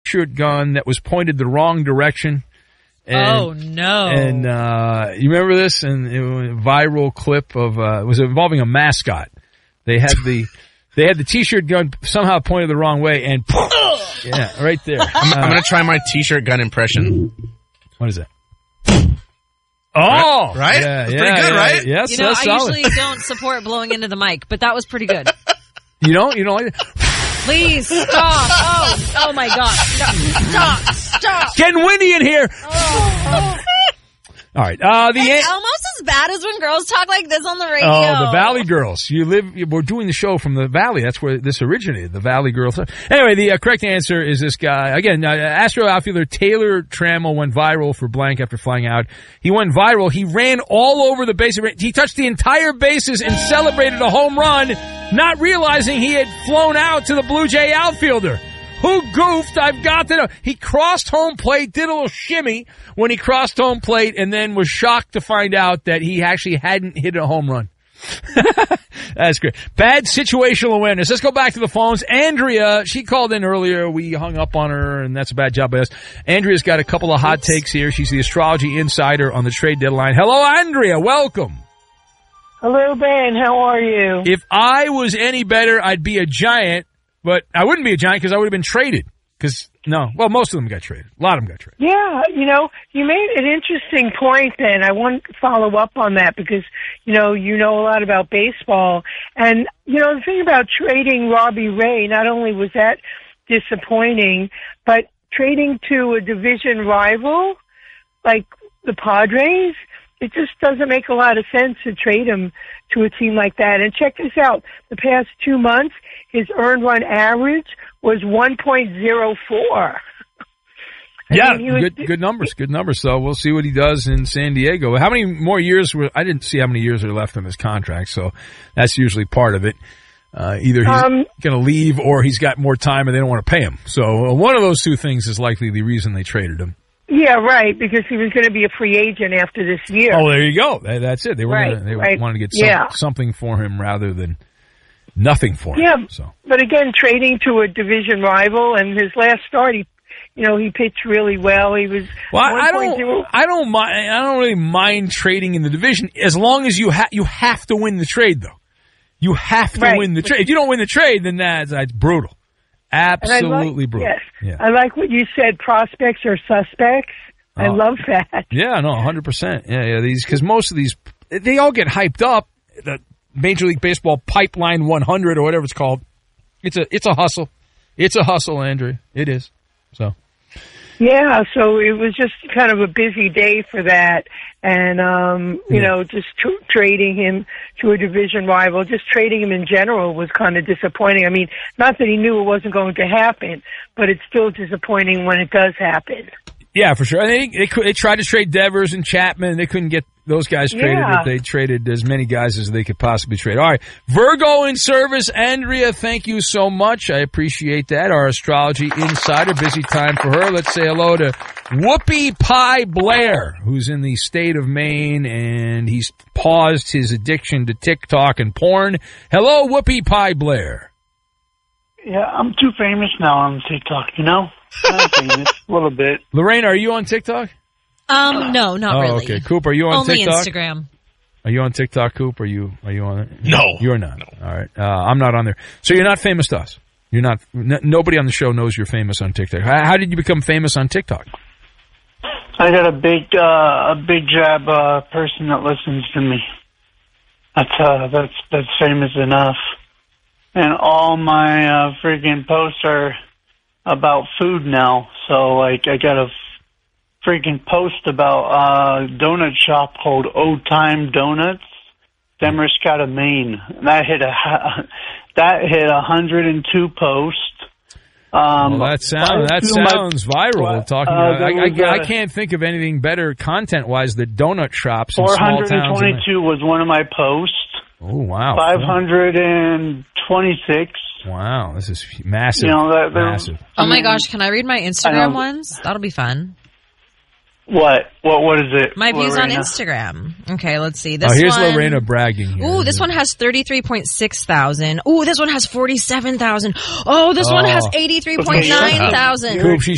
t-shirt gun that was pointed the wrong direction. And, oh, no. And you remember this? And it was a viral clip of it was involving a mascot. They had the t-shirt gun somehow pointed the wrong way, and yeah, right there. I'm going to try my t-shirt gun impression. What is that? Oh, right? Yeah, pretty good, right? Yes, you know, that's I solid. usually don't support blowing into the mic, but that was pretty good. You don't like it? Please stop! Oh my God! No, stop! Getting windy in here. All right. It's almost as bad as when girls talk like this on the radio. Oh, the Valley Girls. We're doing the show from the Valley. That's where this originated, the Valley Girls. Anyway, the correct answer is this guy. Again, Astro outfielder Taylor Trammell went viral for blank after flying out. He went viral. He ran all over the base. He touched the entire bases and celebrated a home run, not realizing he had flown out to the Blue Jay outfielder. Who goofed? I've got to know. He crossed home plate, did a little shimmy when he crossed home plate, and then was shocked to find out that he actually hadn't hit a home run. That's great. Bad situational awareness. Let's go back to the phones. Andrea, she called in earlier. We hung up on her, and that's a bad job by us. Andrea's got a couple of hot takes here. She's the astrology insider on the trade deadline. Hello, Andrea. Welcome. Hello, Ben. How are you? If I was any better, I'd be a giant. But I wouldn't be a giant because I would have been traded. Most of them got traded. A lot of them got traded. Yeah, you made an interesting point, Ben. I want to follow up on that because, you know a lot about baseball. And, the thing about trading Robbie Ray, not only was that disappointing, but trading to a division rival like the Padres, it just doesn't make a lot of sense to trade him to a team like that. And check this out. The past 2 months, his earned run average was 1.04. Yeah, good numbers, good numbers. So we'll see what he does in San Diego. How many more years I didn't see how many years are left on his contract, so that's usually part of it. Either he's going to leave or he's got more time and they don't want to pay him. So one of those two things is likely the reason they traded him. Yeah, right, because he was going to be a free agent after this year. Oh, there you go. That's it. They wanted to get something for him rather than nothing for him. Yeah, so. But again, trading to a division rival, and his last start, he pitched really well. He was I don't really mind trading in the division as long as you have to win the trade, though. You have to win the trade. If you don't win the trade, then that's brutal. Absolutely brutal. Yes. Yeah. I like what you said, prospects are suspects. I love that. Yeah, no, 100%. Yeah, because most of these, they all get hyped up. The Major League Baseball Pipeline 100 or whatever it's called. It's a hustle. It's a hustle, Andrea. It is. So. Yeah, so it was just kind of a busy day for that. And, just trading him to a division rival, just trading him in general was kind of disappointing. I mean, not that he knew it wasn't going to happen, but it's still disappointing when it does happen. Yeah, for sure. They tried to trade Devers and Chapman. They couldn't get those guys traded if they traded as many guys as they could possibly trade. All right, Virgo in service. Andrea, thank you so much. I appreciate that. Our astrology insider. Busy time for her. Let's say hello to Whoopi Pie Blair, who's in the state of Maine, and he's paused his addiction to TikTok and porn. Hello, Whoopi Pie Blair. Yeah, I'm too famous now on TikTok, I'm famous, a little bit. Lorraine, are you on TikTok? No, not really. Okay. Coop, are you on Only TikTok? Only Instagram. Are you on TikTok, Coop? Are you on it? No. You're not? No. All right. I'm not on there. So you're not famous to us? You're not, nobody on the show knows you're famous on TikTok. How did you become famous on TikTok? I got a big job person that listens to me. That's famous enough. And all my freaking posts are about food now. So, I got a freaking post about a donut shop called Old Time Donuts, Damariscotta, Maine. That hit 102 posts. That sounds viral. I can't think of anything better content-wise than donut shops in small towns. 422 was one of my posts. Oh, wow. 526. Wow, this is massive. Massive. Oh, my gosh. Can I read my Instagram ones? That'll be fun. What is it? My views Lorena? on Instagram. Okay, let's see. Here's Lorena bragging. Ooh, this one has 33.6 thousand. Ooh, this one has 47,000. Oh, this one has 83.9 thousand. Coop, she's